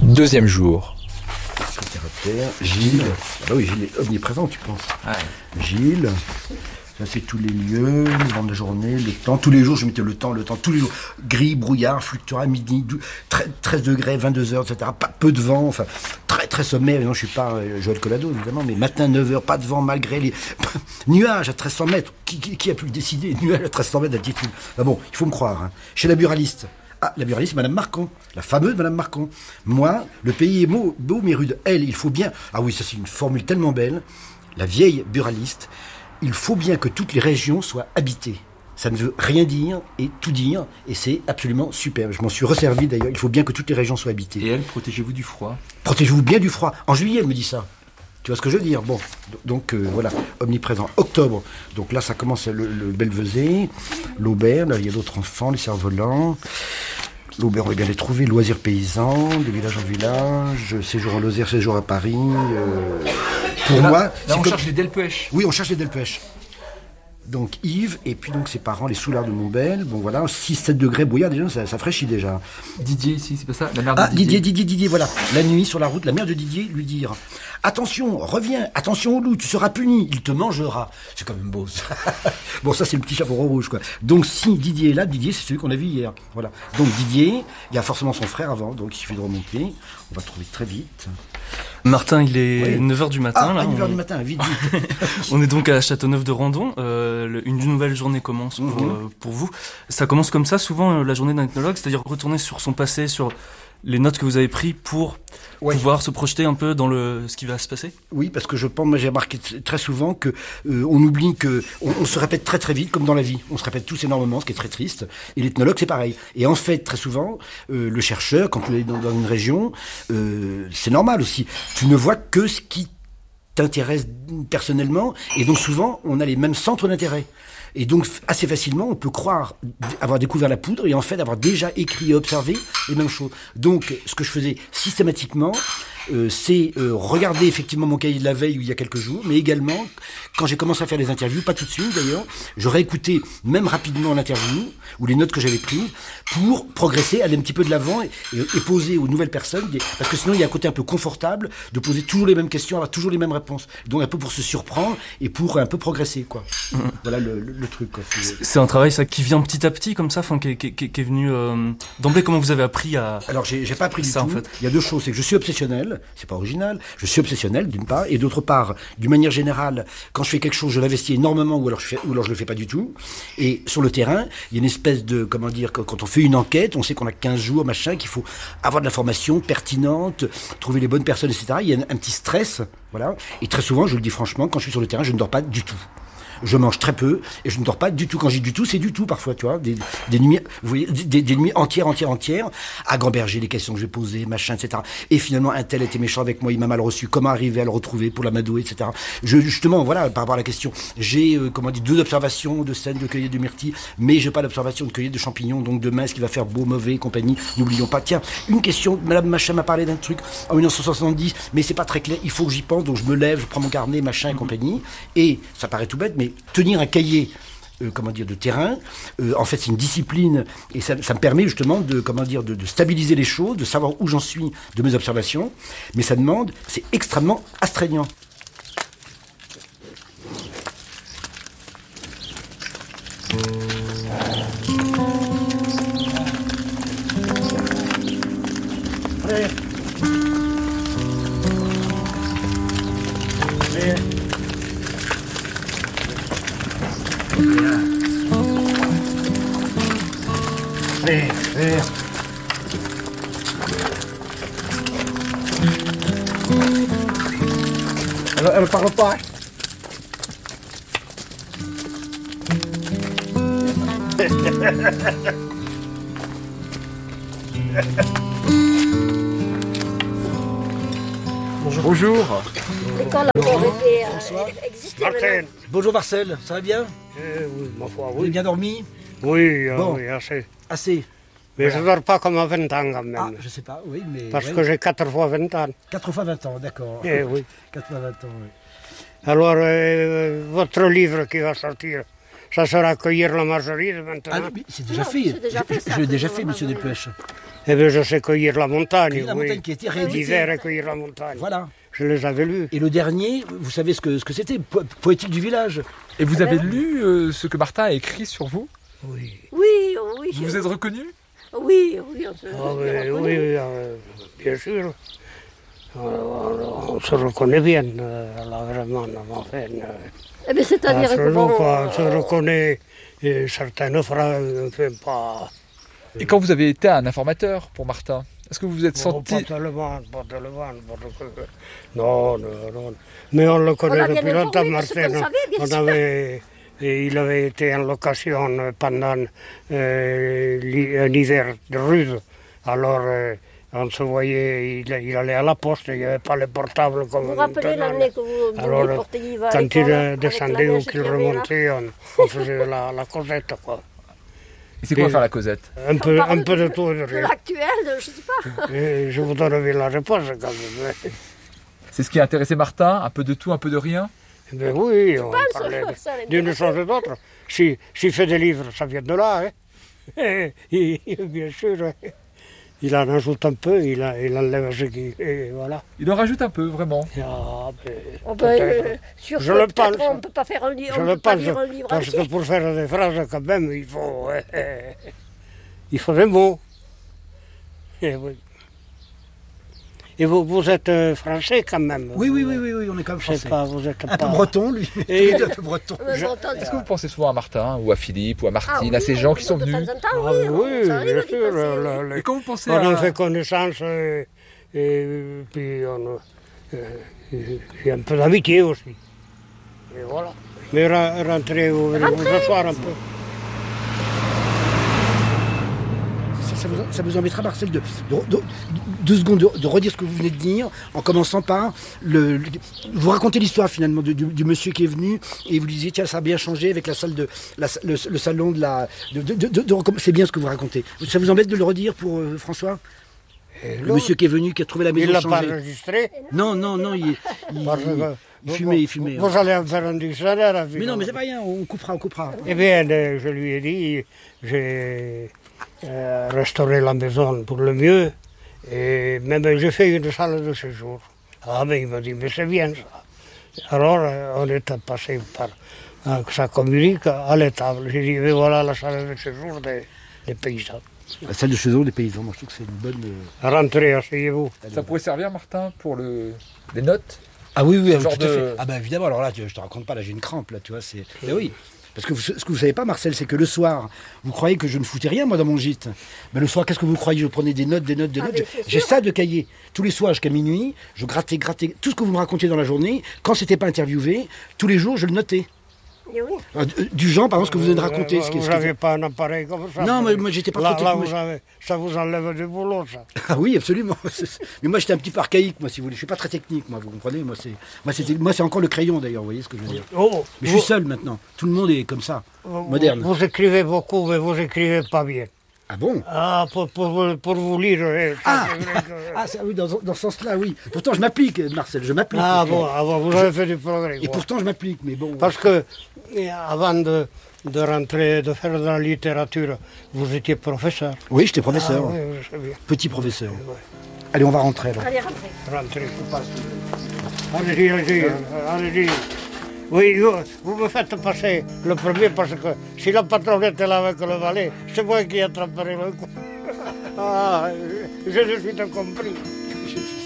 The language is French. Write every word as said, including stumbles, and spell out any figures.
Deuxième jour. Gilles, ah bah oui, Gilles est omniprésent, tu penses. Ouais. Gilles, ça c'est tous les lieux, le vent de la journée, le temps, tous les jours je mettais le temps, le temps, tous les jours. Gris, brouillard, fluctuant, midi, treize degrés, vingt-deux heures, et cetera. Pas, peu de vent, enfin, très très sommaire. Non, je suis pas euh, Joël Collado, évidemment, mais matin, neuf heures, pas de vent malgré les nuages à treize cents mètres. Qui, qui, qui a pu le décider? Nuages à treize cents mètres d'altitude. Ah bon, il faut me croire, hein. Chez la buraliste. Ah, la buraliste, Madame Marcon, la fameuse Madame Marcon. Moi, le pays est beau, beau mais rude. Elle, il faut bien... Ah oui, ça c'est une formule tellement belle. La vieille buraliste, il faut bien que toutes les régions soient habitées. Ça ne veut rien dire et tout dire, et c'est absolument superbe. Je m'en suis resservi d'ailleurs, il faut bien que toutes les régions soient habitées. Et elle, protégez-vous du froid. Protégez-vous bien du froid. En juillet, elle me dit ça. Tu vois ce que je veux dire? Bon, donc euh, voilà, omniprésent. Octobre, donc là ça commence le, le Belvezé, l'Aubert, là il y a d'autres enfants, les cerfs-volants. L'Aubert, on va bien les trouver, loisirs paysans, de village en village, séjour en Lozère, séjour à Paris. Euh, pour là, moi... Là on comme... cherche les Delpech. Oui, on cherche les Delpech. Donc Yves, et puis donc ses parents, les Soulards de Montbel. Bon voilà, six sept degrés brouillard, déjà, ça, ça fraîchit déjà. Didier ici, c'est pas ça? La mère de ah, Didier. Didier, Didier, Didier, voilà. La nuit, sur la route, la mère de Didier lui dire « Attention, reviens, attention au loup, tu seras puni, il te mangera. » C'est quand même beau, ça. Bon, ça, c'est le petit chapeau rouge, quoi. Donc, si Didier est là, Didier, c'est celui qu'on a vu hier. Voilà. Donc, Didier, il y a forcément son frère avant, donc il suffit de remonter. On va le trouver très vite. Martin, il est oui. neuf heures du matin. Ah, là, neuf heures on... du matin, vite, vite. On est donc à Châteauneuf-de-Randon. Euh, une nouvelle journée commence pour, mm-hmm. euh, pour vous. Ça commence comme ça, souvent, euh, la journée d'un ethnologue, c'est-à-dire retourner sur son passé, sur les notes que vous avez prises pour ouais. pouvoir se projeter un peu dans le, ce qui va se passer. Oui, parce que je pense, moi j'ai remarqué très souvent que euh, on oublie que on, on se répète très très vite, comme dans la vie. On se répète tous énormément, ce qui est très triste. Et l'ethnologue, c'est pareil. Et en fait, très souvent, euh, le chercheur, quand tu es dans, dans une région, euh, c'est normal aussi. Tu ne vois que ce qui t'intéresse personnellement, et donc souvent, on a les mêmes centres d'intérêt. Et donc, assez facilement, on peut croire avoir découvert la poudre et en fait avoir déjà écrit et observé les mêmes choses. Donc, ce que je faisais systématiquement, euh, c'est euh, regarder effectivement mon cahier de la veille où il y a quelques jours, mais également, quand j'ai commencé à faire les interviews, pas tout de suite d'ailleurs, je réécoutais même rapidement l'interview ou les notes que j'avais prises pour progresser, aller un petit peu de l'avant et, et, et poser aux nouvelles personnes, des, parce que sinon il y a un côté un peu confortable de poser toujours les mêmes questions, avoir toujours les mêmes réponses. Donc un peu pour se surprendre et pour un peu progresser, quoi. Mmh. Voilà le, le, le truc, quoi. C'est, c'est un travail ça qui vient petit à petit comme ça, enfin qui, qui, qui, qui est venu euh, d'emblée. Comment vous avez appris à Alors j'ai, j'ai pas appris ça, du tout. En fait. Il y a deux choses, c'est que je suis obsessionnel. C'est pas original. Je suis obsessionnel d'une part, et d'autre part, d'une manière générale, quand je fais quelque chose, je l'investis énormément, ou alors je fais, ou alors je le fais pas du tout. Et sur le terrain, il y a une espèce de, comment dire, quand on fait une enquête, on sait qu'on a quinze jours, machin, qu'il faut avoir de l'information pertinente, trouver les bonnes personnes, et cetera. Il y a un, un petit stress, voilà. Et très souvent, je le dis franchement, quand je suis sur le terrain, je ne dors pas du tout. Je mange très peu et je ne dors pas du tout. Quand je dis du tout, c'est du tout parfois, tu vois. Des, des nuits, vous voyez, des, des nuits entières, entières, entières, à gamberger les questions que j'ai posées, machin, et cetera. Et finalement, un tel était méchant avec moi, il m'a mal reçu. Comment arriver à le retrouver pour l'amadouer, et cetera. Je, justement, voilà, par rapport à la question, j'ai, euh, comment dire, deux observations de scènes de cueillette de myrtille, mais j'ai pas d'observation de cueillette de champignons. Donc demain, ce qui va faire beau, mauvais, compagnie. N'oublions pas. Tiens, une question. Madame Machin m'a parlé d'un truc en dix-neuf cent soixante-dix, mais c'est pas très clair. Il faut que j'y pense. Donc je me lève, je prends mon carnet, machin et compagnie. Et ça paraît tout bête, mais tenir un cahier, euh, comment dire, de terrain, euh, en fait c'est une discipline et ça, ça me permet justement de, comment dire, de, de stabiliser les choses, de savoir où j'en suis de mes observations, mais ça demande, c'est extrêmement astreignant. Allez. Allez. Allez, allez. Elle, elle parle pas. Bonjour. Bonjour. L'école a encore été euh, existé. Marcel. Bonjour Marcel, ça va bien? euh, Oui, ma foi, oui. Vous avez bien dormi? Oui, euh, bon. oui, assez. Assez. Mais voilà. je ne dors pas comme à vingt ans quand même. Ah, je sais pas, oui, mais... Parce ouais. que j'ai quatre fois vingt ans. quatre fois vingt ans, d'accord. Eh oui. quatre fois vingt ans, oui. Alors, euh, votre livre qui va sortir ça sera cueillir la marguerite maintenant. Ah, mais c'est déjà Non, fait. c'est déjà Je- fait, ça, Je l'ai déjà c'est fait, monsieur vraiment- Delpech. Eh bien, je sais cueillir la montagne, La oui. montagne qui a été rééditée. L'hiver et cueillir la montagne. Voilà. Je les avais lus. Et le dernier, vous savez ce que ce que c'était, po- Poétique du village. Et vous Ah avez ben lu euh, ce que Martin a écrit sur vous? Oui. Oui, oh, oui. Vous je- vous êtes reconnu? Oui, oui, on se, Ah on se oui, reconnaît. oui, euh, bien sûr. Euh, on, on se reconnaît bien, euh, là, vraiment, enfin. Euh, Eh bien, c'est-à-dire à que ce jour, bon... quoi, on se euh, reconnaît euh, certaines phrases, enfin, pas... Et quand vous avez été un informateur pour Martin, est-ce que vous vous êtes Oh, senti... pas tellement, pas tellement, pas de- Non, non, non. Mais on le On connaît l'a bien depuis longtemps, informé de ce qu'on Martin. savait, bien On sûr. avait, et il avait été en location pendant euh, l'hi- un hiver rude. Alors, euh, on se voyait, il, il allait à la poste, il n'y avait pas le portable comme Vous vous rappelez maintenant. l'année que vous, vous Alors, les portiez à quand l'école, il avec la descendait ou neige qu'il qu'il y avait là? remontait, on, on faisait la, la causette, quoi. Et c'est quoi Et- faire la Cosette? Un On peu, parle un peu de tout et de De rien. l'actuel, de- je sais pas. Et je vous donne bien la réponse, quand même. C'est ce qui a intéressé Martin? Un peu de tout, un peu de rien? Eh ben oui, on pense, parlait de- ça d'une l'intéresse. chose et d'autre. Si, s'il fait des livres, ça vient de là. Hein. Et, et, bien sûr, hein. Il en ajoute un peu, il, a, il enlève ce qui... Et voilà. Il en rajoute un peu, vraiment. Ah, ben, On peut, peut-être. euh, sur Je ce, le peut-être pense. on ne peut pas faire un livre, Je on le peut pas pense, lire un livre parce entier. que pour faire des phrases, quand même, il faut... hein, hein, il faut des mots. Et, oui. Et vous, vous êtes euh, français, quand même. Oui, oui, Vous- oui, oui, oui, on est quand même Je sais français. pas, vous êtes Un pas... peu breton, lui. Et- Il est un peu breton. Mais Je- bon, tant- Est-ce que vous pensez souvent à Martin, ou à Philippe, ou à Ah Martine, oui, à ces gens qui de sont temps venus? en temps, Ah, oui, oui, on- ça arrive bien d'y sûr. passer, oui. le- le- Et quand vous pensez On à... en fait connaissance et, et puis on, euh, il y a un peu d'amitié aussi. Et voilà. Mais re- rentrez, vous venez vous asseoir un peu. Ça, ça vous, ça vous embêtera, Marcel, de, de, de- deux secondes de, de redire ce que vous venez de dire, en commençant par le, le- vous racontez l'histoire finalement de- du, du monsieur qui est venu et vous disiez tiens ça a bien changé avec la salle de la, le, le salon de la de, de- de- de- de- c'est bien ce que vous racontez. Ça vous embête de le redire pour euh, François? Et Le l'autre, monsieur qui est venu, qui a trouvé la il maison l'a pas changée. enregistré. Non non non il, il, Parce que il vous- fumait, il vous- fumait. Vous allez en faire un dictionnaire. Mais non mais c'est pas rien, on coupera on coupera. Eh bien, euh, je lui ai dit, j'ai euh, restauré la maison pour le mieux et même j'ai fait une salle de séjour. Ah, mais il m'a dit, mais c'est bien ça. Alors, euh, on est passé par, euh, ça communique à l'étable. J'ai dit, mais voilà la salle de séjour des, des paysans. La salle de séjour des paysans, moi je trouve que c'est une bonne. euh, Rentrez, asseyez-vous. Ça pourrait servir, Martin, pour le... des notes? Ah oui, oui, Ce ah, genre tout à de- fait. Ah bah évidemment, alors là, je, je te raconte pas, là j'ai une crampe, là, tu vois, c'est... Mais oui, parce que vous- ce que vous savez pas, Marcel, c'est que le soir, vous croyez que je ne foutais rien, moi, dans mon gîte. Mais le soir, qu'est-ce que vous croyez? Je prenais des notes, des notes, des Ah, notes. mais Je- c'est J'ai sûr. ça de cahier. Tous les soirs, jusqu'à minuit, je grattais, grattais, tout ce que vous me racontiez dans la journée, quand c'était pas interviewé, tous les jours, je le notais. Et oui. Euh, du- Du genre, par exemple, ce que vous venez de raconter. Euh, ce qui- vous ce qui- n'avez pas un appareil comme ça. Non, vous- mais moi, j'étais pas là, trop là, techno- vous avez- ça vous enlève du boulot, ça. Ah oui, absolument. Mais moi, j'étais un petit peu archaïque, moi, si vous voulez. Je suis pas très technique, moi, vous comprenez. Moi, c'est, moi, c'était, moi, c'est encore le crayon, d'ailleurs, vous voyez ce que je veux dire. Oh, Mais je suis seul maintenant. Tout le monde est comme ça, vous- moderne. Vous écrivez beaucoup, mais vous écrivez pas bien. Ah bon? Ah, pour, pour, vous- pour vous lire. eh, ça, Ah, c'est vrai que- ah ça, oui, dans, dans ce sens-là, oui. Pourtant, je m'applique, Marcel, je m'applique. Ah pourtant. bon, ah bon, vous avez fait du progrès. Et quoi. pourtant, je m'applique, mais bon. Parce que eh, avant de, de rentrer, de faire de la littérature, vous étiez professeur. Oui, j'étais professeur. Ah, oui, je sais bien. Petit professeur. Allez, on va rentrer, alors. Allez, rentrez. Rentrez, je passe. Allez-y, allez-y, allez-y. Oui, vous, vous me faites passer le premier parce que si la patronette est là avec le valet, c'est moi qui attraperai le coup. Ah, je, je suis compris.